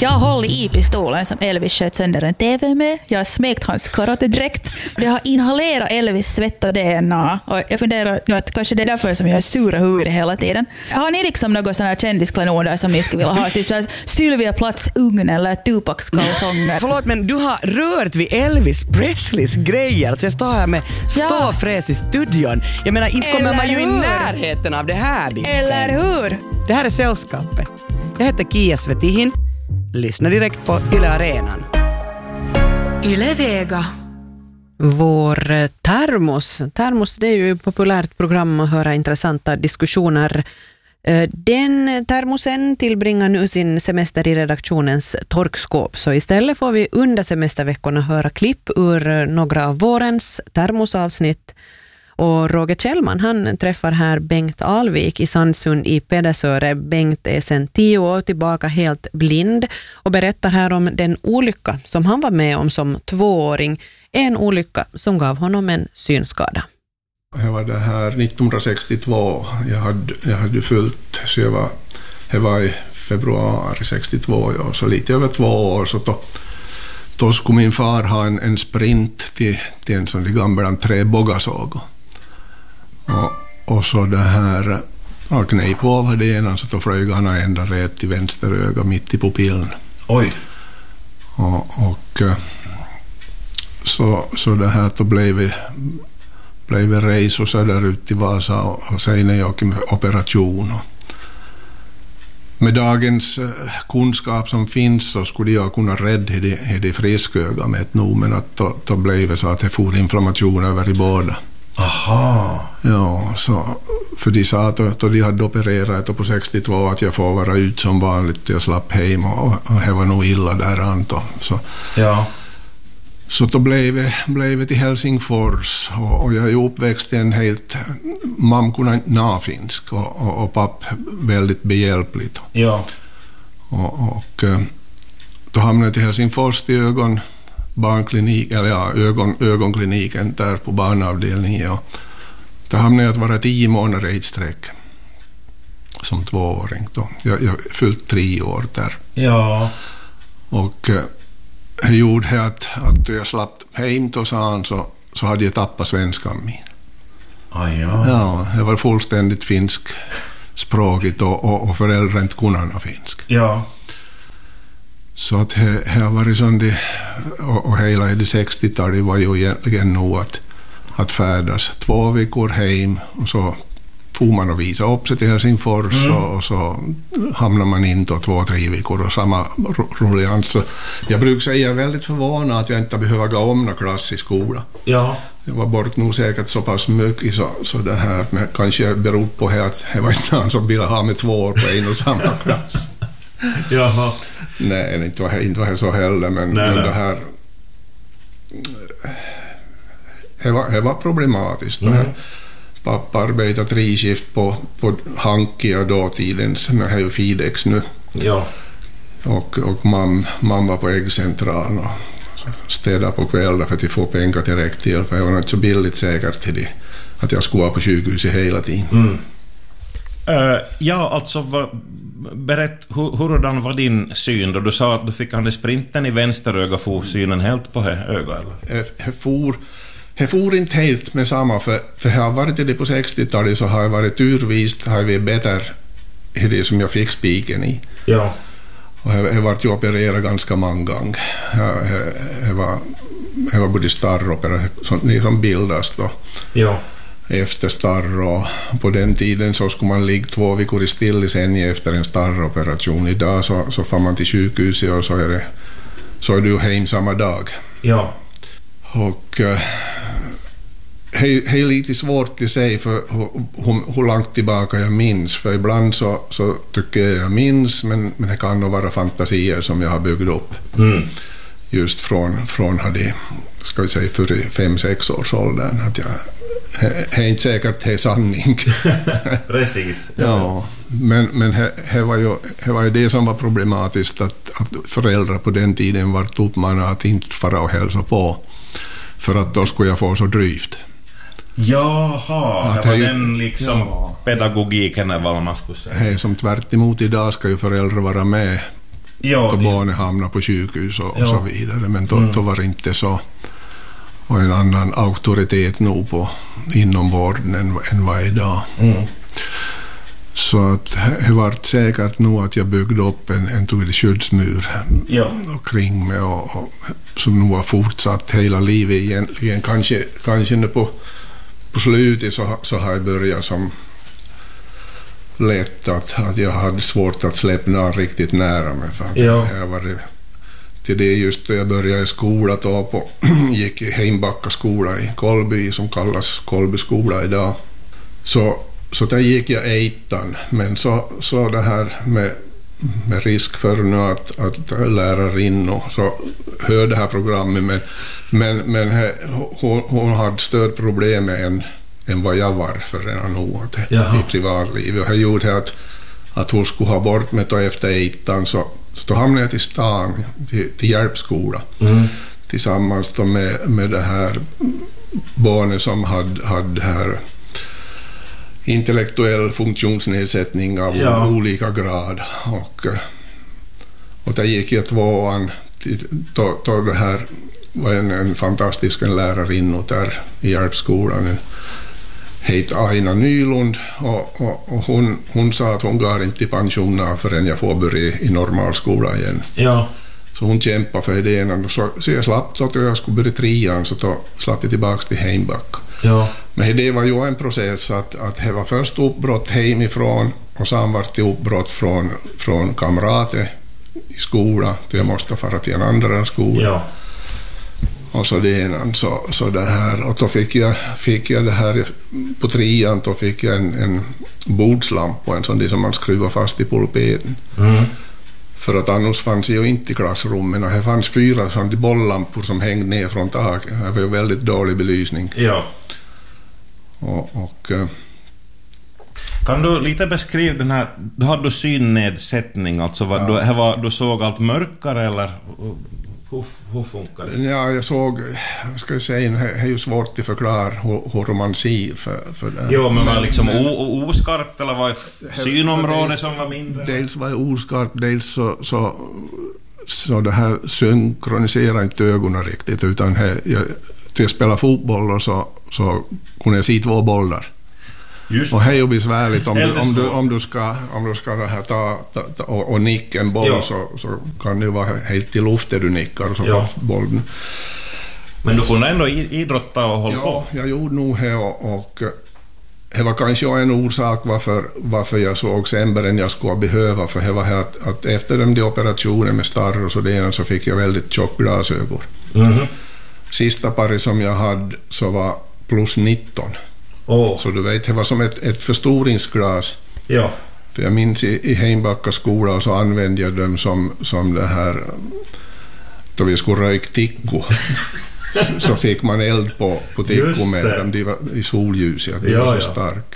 Jag har hållit i pistolen som Elvis sköt sönder en TV med. Jag har smekt hans karatedräkt. Det har inhalerat Elvis svett och DNA. Och jag funderar att kanske det är därför som jag är sura huvudet hela tiden. Har ni liksom något sådana här kändisklenoder som ni skulle vilja ha? Typ Sylvia Platts ugn eller Tupacs kalsonger. Förlåt, men du har rört vid Elvis Presleys grejer. Så jag står här med ståfräs i studion. Jag menar, inte kommer man ju i närheten av det här. Eller hur? Det här är Sällskapet. Jag heter Kia Svetihin. Lyssna direkt på Yle Arenan. Yle Vega. Vår termos, det är ju ett populärt program att höra intressanta diskussioner. Den termosen tillbringar nu sin semester i redaktionens torkskåp, så istället får vi under semesterveckorna höra klipp ur några av vårens termosavsnitt. Och Roger Kjellman, han träffar här Bengt Alvik i Sandsund i Pedersöre. Bengt är sedan 10 år tillbaka helt blind och berättar här om den olycka som han var med om som 2-åring. En olycka som gav honom en synskada. Det var det här 1962. Jag hade fullt, så jag var i februari 62, så lite över 2 år. Så då skulle min far ha en sprint till en sån gammal träbågasåg. Och så det här, han knäj på vad det ena, så då flög han ända rätt till vänster öga mitt i pupillen. Oj. Och så det här, då blev vi resa söderut till Vasa och sen jag med operation. Med dagens kunskap som finns så skulle jag kunna rädda det frisköga med ett men att då blev det så att det får inflammation över i båda. Aha. Ja, så för de sa att då de hade opererat på 62 att jag får vara ut som vanligt, jag slapp hem och det var nog illa där antar. Så då blev det till Helsingfors och jag är uppväxt i en helt mamma nafinsk och papp väldigt behjälpligt. Ja. Och då hamnade jag till Helsingfors till barnklinik, eller ögonkliniken där på barnavdelningen. Och då hamnade jag att vara 10 månader i ett sträck som 2-åring. Då. Jag fyllt 3 år där. Ja. Och det gjorde att jag slapp hem och så hade jag tappat svenskan min. Ja, jag var fullständigt finskspråkigt och föräldrar inte kunde finsk. Ja. Så att det har varit sånt, och hela det 60-talet var ju egentligen nog att färdas 2 veckor hem och så får man att visa upp sig till Helsingfors och så hamnar man in då 2-3 veckor och samma ruljans. Så jag brukar säga väldigt förvånad att jag inte behöver gå om någon klass i skolan. Ja. Jag var bort nog säkert så pass mycket så det här, men kanske beror på att det var inte någon som ville ha med 2 år på en och samma klass. Jaha. Nej, inte var det så heller, men det här det var problematiskt. Pappa arbetade 3 skift på Hanki och dåtidens, men det är ju Fidex nu. Ja. Och mamma var på äggcentralen och städade på kvällar för att få pengar direkt till, för det var inte så billigt säkert till det, att jag skulle vara på sjukhuset hela tiden. Ja, alltså berätt, hurdan var din syn då? Du sa att du fick han sprinten i vänsteröga, for synen helt på öga, eller? Det for inte helt med samma, för jag har varit det på 60-talet, så har jag varit turvist, har vi bättre i det som jag fick spiken i. Ja. Och jag varit ju opererad ganska många gånger. Jag var både starroperation, ni som bildas då. Ja. Efter starr, och på den tiden så skulle man ligga 2 veckor i stillisen efter en starroperation. Idag så får man till sjukhuset och så är du hem samma dag. Ja. Och det är lite svårt att säga för hur långt tillbaka jag minns, för ibland så tycker jag minns, men det kan nog vara fantasier som jag har byggt upp just från hade, ska vi säga, för 5-6 års åldern, att jag är inte säkert det är sanning. Precis. Ja, men det var ju det som var problematiskt, att föräldrar på den tiden var uppmanade att inte fara och hälsa på, för att då skulle jag få så drygt. Jaha, det var den liksom pedagogiken, eller vad man skulle säga. Som tvärt emot idag ska ju föräldrar vara med då barnet hamnar på sjukhus och så vidare. Men då var det inte så. Och en annan auktoritet nog inom vården än vad idag. Så att det var säkert nog att jag byggde upp en tydlig skyddsmur kring mig och som nog har fortsatt hela livet egentligen. Kanske nu på slutet så har jag börjat som lätt att jag hade svårt att släppa någon riktigt nära mig. För att jag var till det just då jag började i skola gick i Heimbacka skola i Kolby som kallas Kolby skola idag. Så där gick jag ettan, men så det här med risk för nu att lärarinnor så hör det här programmet, men hon hade större problem än vad jag var för redan nog i privatlivet. Och jag gjorde att hon skulle ha bort mig efter ettan, så då hamnade jag till stan, till hjälpskola tillsammans då med det här barnet som hade här intellektuell funktionsnedsättning av olika grad. Och där gick jag tvåan. Då det här var en fantastisk lärarinna där i hjälpskolan. Hette Aina Nylund och hon sa att hon går inte i pension förrän jag får börja i normalskola igen. Ja. Så hon kämpade för idén. Så jag slapp då jag skulle börja trean, så då slapp jag tillbaka till Heimbacka. Ja. Men det var ju en process att det var först uppbrott hemifrån och sen var det uppbrott från kamrater i skolan. Jag måste fara till en andra skola. Ja. Och så det ena, så det här. Och då fick jag det här på trean, då fick jag en bordslampa, en sån som man skruvar fast i pulpeten. För att annars fanns ju inte i klassrummen, och det fanns 4 sådana bolllampor som hängde ner från taket. Det var ju väldigt dålig belysning. Ja. Och kan du lite beskriva den här, då hade du synnedsättning, alltså du såg allt mörkare, eller hur funkar det? Ja, jag såg, ska jag säga, det är ju svårt att förklara hur man ser för det. Jo, men var liksom oskarpt, eller var synområdet som var mindre? Dels var det oskarpt, dels så det här synkroniserar inte ögonen riktigt, utan till att spela fotboll och så kunde jag se 2 bollar. Just. Och det är ju besvärligt om du ska det här ta och nicka en boll, så kan det vara helt i luften du nickar och så får bollen. Men du kunde ändå idrotta och hålla på? Ja, jag gjorde nog det, och det var kanske en orsak varför jag såg sämre än jag skulle behöva, för det var att efter de operationen med starr och så fick jag väldigt tjock glasögon. Sista paret som jag hade så var plus 19. Så du vet, det var som ett förstoringsglas. Ja. För jag minns i Heimbacka skola så använde jag dem som det här då vi skulle röka tikko. Så fick man eld på tikko med dem, de var i solljus, det var så stark.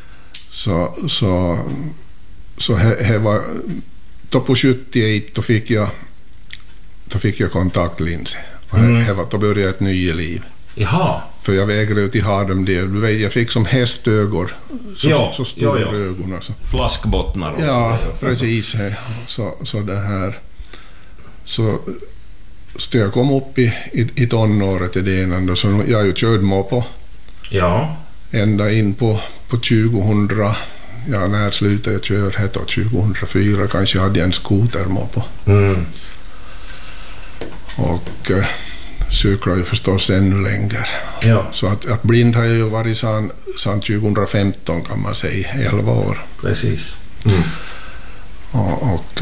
Så det var då på 71 då fick jag kontaktlinser. Och då började ett nytt liv. Jaha. För jag vägrade ut i ha dem det. Du vet, jag fick som hästögon. Så stora ögon. Alltså. Flaskbottnar. Ja, precis. Så det här. Så jag kom upp i tonåret i det ena. Så jag ju körde på. Ja. Ända in på 2000. Ja, när slutade jag köra? Hette 2004. Kanske hade jag en skoter på. Och cyklar ju förstås ännu längre. Ja. Så att blind har jag ju varit sedan 2015 kan man säga, 11 år. Precis. Och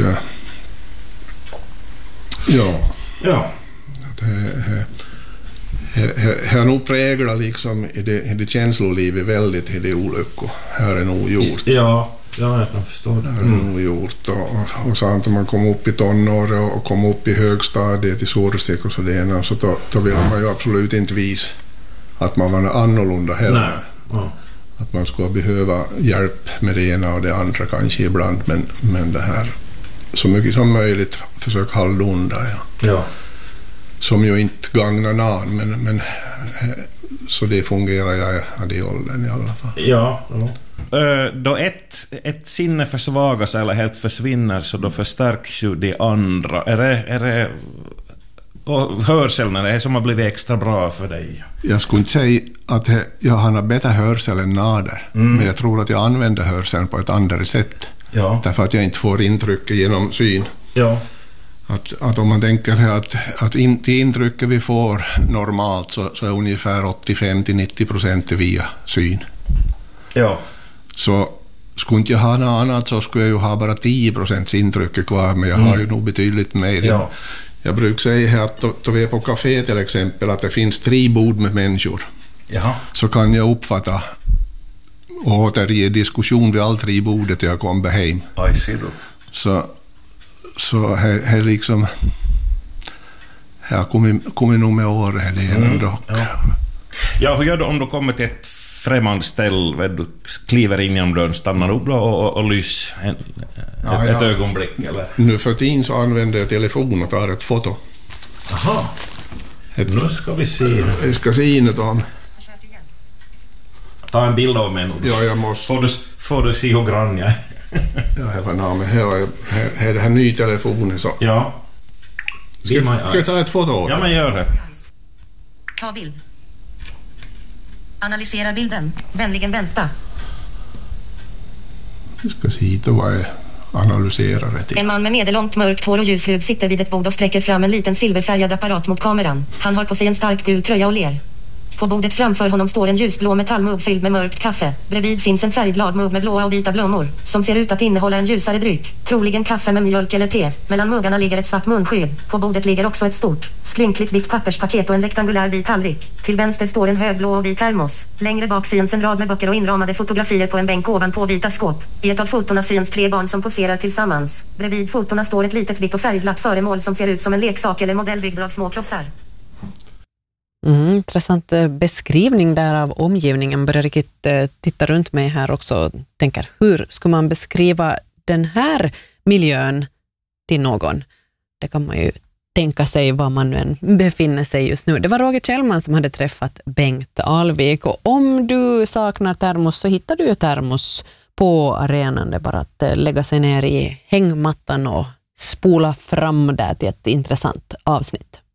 det har nog präglat liksom i det känslolivet väldigt i det olyckor. Här är nog gjort. Ja, jag kan förstå det. Här är nog gjort. Och så att man kom upp i tonår och kom upp i högstadiet i Sorsik och sådär, så då vill man ju absolut inte visa att man var annorlunda heller. Att man skulle behöva hjälp med det ena och det andra kanske ibland, men det här så mycket som möjligt försök hålla undan. Ja. Som ju inte gagnar någon, men så det fungerar jag i åldern i alla fall. Ja. då ett sinne försvagas eller helt försvinner, så då förstärks ju de andra. Är det och hörseln är som har blivit extra bra för dig? Jag skulle inte säga att jag har bättre hörsel än Nader, men jag tror att jag använder hörseln på ett annat sätt. Ja. Därför att jag inte får intryck genom syn. Ja. Att om man tänker att det intrycket vi får normalt så är ungefär 85-90% via syn. Ja. Så skulle inte jag ha något annat så skulle jag ju ha bara 10% intryck kvar, men jag har ju nog betydligt mer. Ja. Jag brukar säga att då vi är på café till exempel, att det finns 3 bord med människor. Jaha. Så kan jag uppfatta och återge diskussion vid all 3 bordet jag kommer hem. Aj, ser du. Så här liksom jag kommer nog med år här igen dock. Ja, hur gör du om du kommer till ett främmande ställe, du kliver in genom dörren, stannar upp och lys ett ögonblick, eller? Nu för tiden så använder jag telefon och tar ett foto. Aha. Nu ska vi se. Jag ska se in ett om. Ta en bild av mig nu. Ja, jag måste. Får du se hur grann jag är? Ja, jag var närmare. Här är det här ny telefonen så. Ja. Ska jag ta ett foto av? Ja, men gör det. Ta bild. Analysera bilden. Vänligen vänta. Jag ska se hit och vad jag analyserar det till. En man med medellångt mörkt hår och ljus hud sitter vid ett bord och sträcker fram en liten silverfärgad apparat mot kameran. Han har på sig en stark gul tröja och ler. På bordet framför honom står en ljusblå metallmugg fylld med mörkt kaffe. Bredvid finns en färgglad mugg med blåa och vita blommor, som ser ut att innehålla en ljusare dryck, troligen kaffe med mjölk eller te. Mellan muggarna ligger ett svart munskydd. På bordet ligger också ett stort, skrynkligt vitt papperspaket och en rektangulär vit tallrik. Till vänster står en hög blå och vit termos. Längre bak syns en rad med böcker och inramade fotografier på en bänk ovanpå vita skåp. I ett av fotona syns 3 barn som poserar tillsammans. Bredvid fotona står ett litet vitt och färgglatt föremål som ser ut som en leksak eller modell byggd av små klossar. Intressant beskrivning där av omgivningen. Börjar riktigt titta runt mig här också. Tänker, hur ska man beskriva den här miljön till någon? Det kan man ju tänka sig var man nu än befinner sig just nu. Det var Roger Kjellman som hade träffat Bengt Alvik. Och om du saknar termos så hittar du ju termos på arenan. Det är bara att lägga sig ner i hängmattan och spola fram där till ett intressant avsnitt.